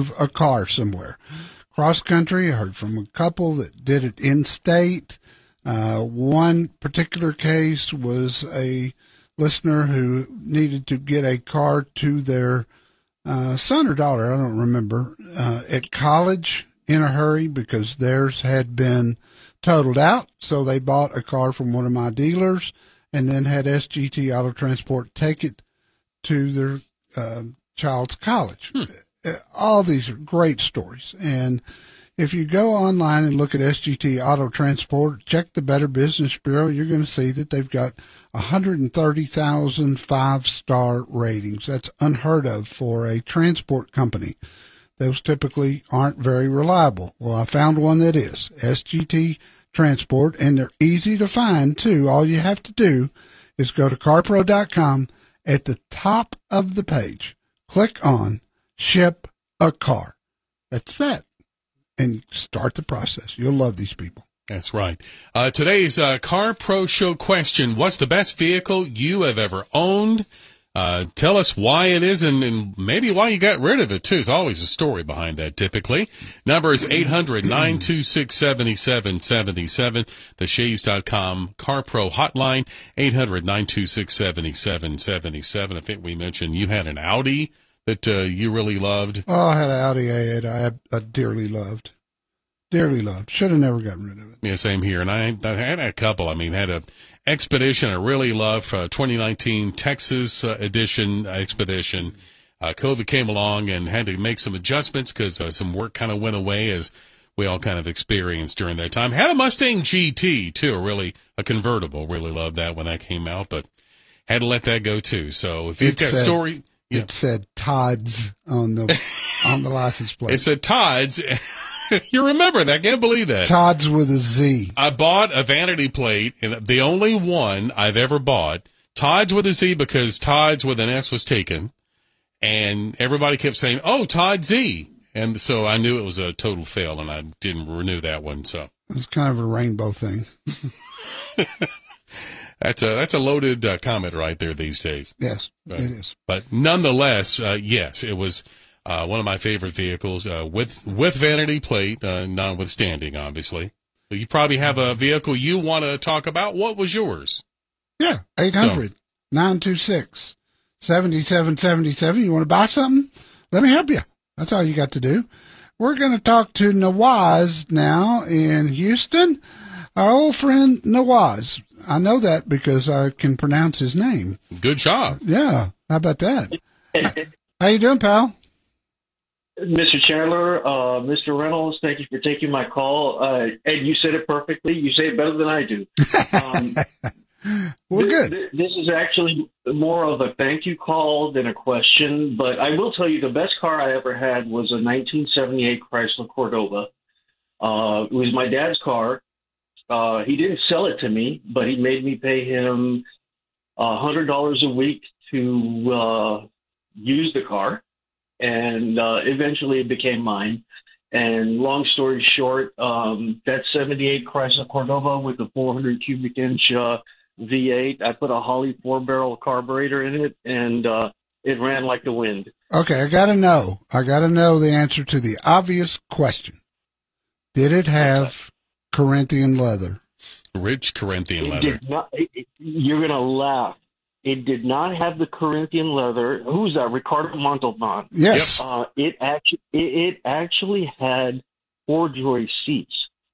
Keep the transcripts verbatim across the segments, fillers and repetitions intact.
move a car somewhere. Cross country, I heard from a couple that did it in state. Uh, one particular case was a listener who needed to get a car to their uh, son or daughter, I don't remember, uh, at college in a hurry because theirs had been totaled out. So they bought a car from one of my dealers and then had S G T Auto Transport take it to their uh, child's college. Hmm. All these are great stories. And if you go online and look at S G T Auto Transport, check the Better Business Bureau, you're going to see that they've got one hundred thirty thousand five-star ratings. That's unheard of for a transport company. Those typically aren't very reliable. Well, I found one that is, S G T Transport, and they're easy to find, too. All you have to do is go to car pro dot com. At the top of the page, click on Ship a Car. That's that. And start the process. You'll love these people. That's right. Uh, today's uh, Car Pro Show question, what's the best vehicle you have ever owned? Uh, tell us why it is and, and maybe why you got rid of it, too. There's always a story behind that, typically. Number is eight hundred, nine two six, seven seven seven seven. The Shays dot com Car Pro hotline, eight hundred, nine two six, seven seven seven seven. I think we mentioned you had an Audi that uh, you really loved. Oh, I had an Audi A eight I, I dearly loved. Dearly loved. Should have never gotten rid of it. Yeah, same here. And I, I had a couple. I mean, had a Expedition I really loved, uh, twenty nineteen Texas uh, edition Expedition. Uh, COVID came along and had to make some adjustments because uh, some work kind of went away as we all kind of experienced during that time. Had a Mustang G T, too, really a convertible. Really loved that when that came out, but had to let that go, too. So if you've it got said, a story. Yeah. It said Todd's on the on the license plate. It said Todd's. You remember that. I can't believe that. Todd's with a Z. I bought a vanity plate, and the only one I've ever bought, Todd's with a Z, because Todd's with an S was taken, and everybody kept saying, oh, Todd Z. And so I knew it was a total fail, and I didn't renew that one. So it's kind of a rainbow thing. That's a that's a loaded uh, comment right there these days. Yes, but, it is. But nonetheless, uh, yes, it was uh, one of my favorite vehicles uh, with with vanity plate, uh, notwithstanding, obviously. So you probably have a vehicle you want to talk about. What was yours? Yeah, eight hundred, nine two six, seven seven seven seven. You want to buy something? Let me help you. That's all you got to do. We're going to talk to Nawaz now in Houston. Our old friend Nawaz. I know that because I can pronounce his name. Good job. Yeah. How about that? How you doing, pal? Mister Chandler, uh, Mister Reynolds, thank you for taking my call. Uh, Ed, you said it perfectly. You say it better than I do. Um, well, this, good. This is actually more of a thank you call than a question, but I will tell you the best car I ever had was a nineteen seventy-eight Chrysler Cordova. Uh, it was my dad's car. Uh, he didn't sell it to me, but he made me pay him one hundred dollars a week to uh, use the car. And uh, eventually it became mine. And long story short, um, that seventy-eight Chrysler Cordova with the four hundred cubic inch uh, V eight, I put a Holley four-barrel carburetor in it, and uh, it ran like the wind. Okay, I got to know. I got to know the answer to the obvious question. Did it have Corinthian leather? Rich Corinthian it leather. Did not, it, it, you're going to laugh. It did not have the Corinthian leather. Who's that? Ricardo Montalban. Yes. Uh, it actually it, it actually had four joy seats.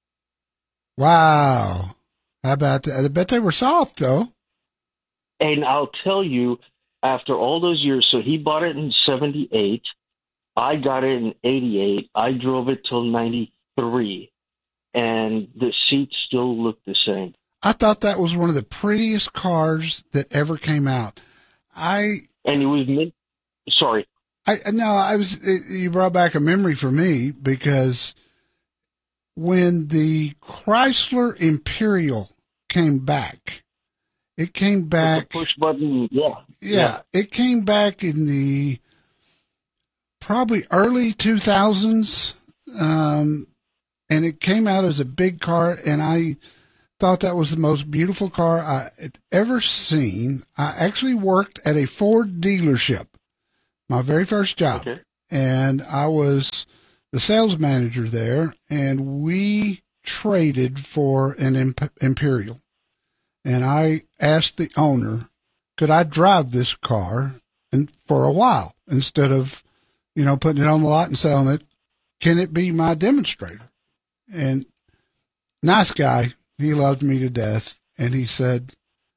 Wow. How about that? I bet they were soft, though. And I'll tell you, after all those years, so he bought it in seventy-eight. I got it in eighty-eight. I drove it till ninety-three. And the seats still look the same. I thought that was one of the prettiest cars that ever came out. I and it was mid. Sorry, I no, I was. It, you brought back a memory for me because when the Chrysler Imperial came back, it came back. Push button, yeah. yeah, yeah. It came back in the probably early two thousands, um, and it came out as a big car, and I thought that was the most beautiful car I had ever seen. I actually worked at a Ford dealership, my very first job. Okay. and I was the sales manager there, and we traded for an Imp- Imperial. And I asked the owner, could I drive this car and for a while instead of, you know, putting it on the lot and selling it? Can it be my demonstrator? And nice guy, he loved me to death, and he said,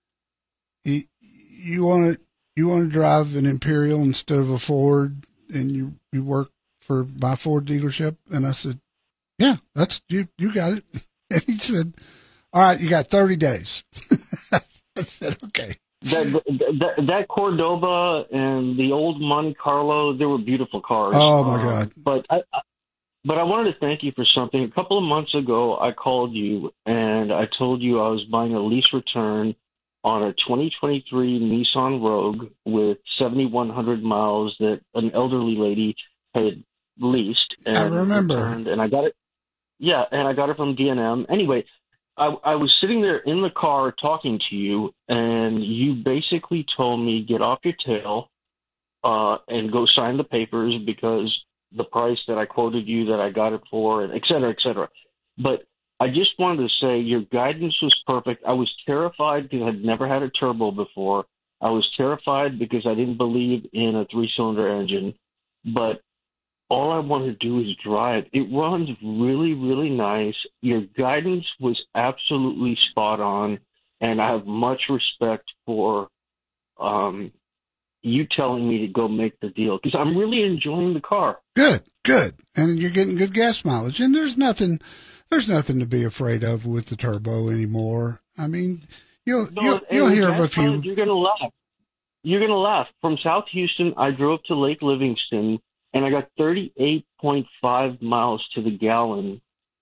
"You want to you want to drive an Imperial instead of a Ford, and you you work for my Ford dealership?" And I said, "Yeah, that's you. You got it." And he said, "All right, you got thirty days." I said, "Okay." That, that that Cordoba and the old Monte Carlo, they were beautiful cars. Oh my God! Um, but I, I, but I wanted to thank you for something. A couple of months ago, I called you and I told you I was buying a lease return on a twenty twenty-three Nissan Rogue with seventy-one hundred miles that an elderly lady had leased. And I remember. Returned, and I got it. Yeah, and I got it from D and M. Anyway, I, I was sitting there in the car talking to you, and you basically told me, get off your tail uh, and go sign the papers because the price that I quoted you that I got it for, and et cetera, et cetera. But I just wanted to say your guidance was perfect. I was terrified because I'd never had a turbo before. I was terrified because I didn't believe in a three-cylinder engine. But all I want to do is drive. It runs really, really nice. Your guidance was absolutely spot on, and I have much respect for um, you telling me to go make the deal because I'm really enjoying the car. Good, good, and you're getting good gas mileage, and there's nothing, there's nothing to be afraid of with the turbo anymore. I mean, you'll No, you'll, you'll hear of a few. Mileage, you're gonna laugh. You're gonna laugh. From South Houston, I drove to Lake Livingston, and I got thirty-eight point five miles to the gallon.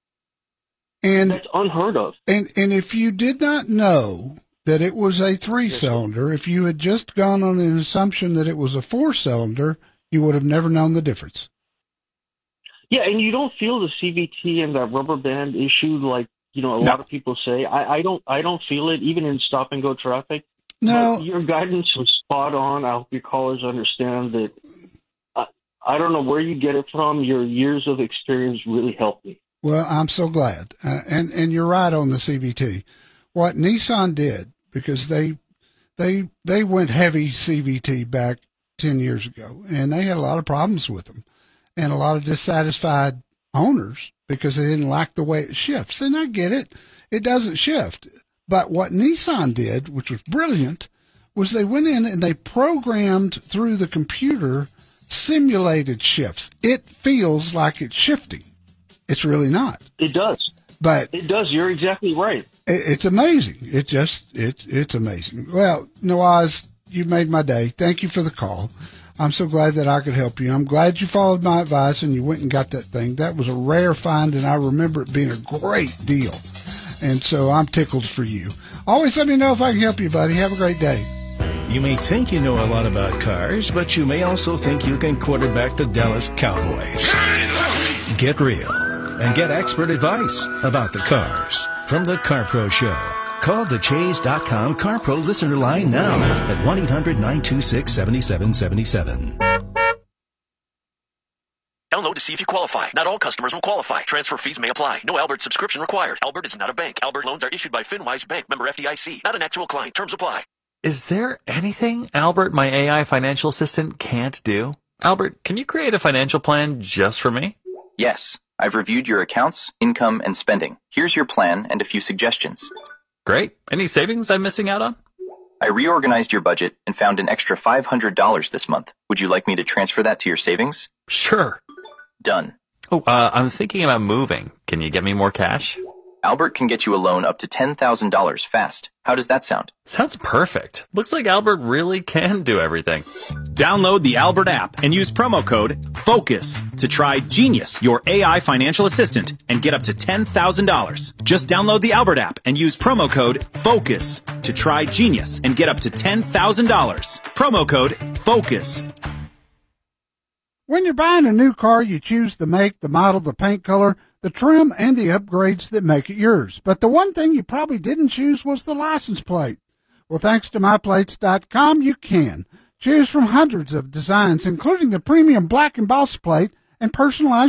And that's unheard of. And and if you did not know that it was a three-cylinder, if you had just gone on an assumption that it was a four-cylinder, you would have never known the difference. Yeah, and you don't feel the C V T and that rubber band issue like, you know, a No. lot of people say. I, I don't I don't feel it, even in stop-and-go traffic. No. But your guidance was spot on. I hope your callers understand that. I, I don't know where you get it from. Your years of experience really helped me. Well, I'm so glad. Uh, and, and you're right on the C V T. What Nissan did, because they they they went heavy C V T back ten years ago, and they had a lot of problems with them and a lot of dissatisfied owners because they didn't like the way it shifts. And I get it. It doesn't shift. But what Nissan did, which was brilliant, was they went in and they programmed through the computer simulated shifts. It feels like it's shifting. It's really not. It does. But it does. You're exactly right. It, it's amazing. It just, it's, it's amazing. Well, Nawaz, you made my day. Thank you for the call. I'm so glad that I could help you. I'm glad you followed my advice and you went and got that thing. That was a rare find, and I remember it being a great deal. And so I'm tickled for you. Always let me know if I can help you, buddy. Have a great day. You may think you know a lot about cars, but you may also think you can quarterback the Dallas Cowboys. Get real and get expert advice about the cars from the CarPro Show. Call the Chase dot com CarPro listener line now at one eight hundred nine two six seven seven seven seven. Download to see if you qualify. Not all customers will qualify. Transfer fees may apply. No Albert subscription required. Albert is not a bank. Albert loans are issued by FinWise Bank, member F D I C. Not an actual client. Terms apply. Is there anything Albert, my A I financial assistant, can't do? Albert, can you create a financial plan just for me? Yes. I've reviewed your accounts, income, and spending. Here's your plan and a few suggestions. Great. Any savings I'm missing out on? I reorganized your budget and found an extra five hundred dollars this month. Would you like me to transfer that to your savings? Sure. Done. Oh, uh, I'm thinking about moving. Can you get me more cash? Albert can get you a loan up to ten thousand dollars fast. How does that sound? Sounds perfect. Looks like Albert really can do everything. Download the Albert app and use promo code FOCUS to try Genius, your A I financial assistant, and get up to ten thousand dollars. Just download the Albert app and use promo code FOCUS to try Genius and get up to ten thousand dollars. Promo code FOCUS. When you're buying a new car, you choose the make, the model, the paint color, the trim, and the upgrades that make it yours. But the one thing you probably didn't choose was the license plate. Well, thanks to my plates dot com, you can. Choose from hundreds of designs, including the premium black embossed plate and personalized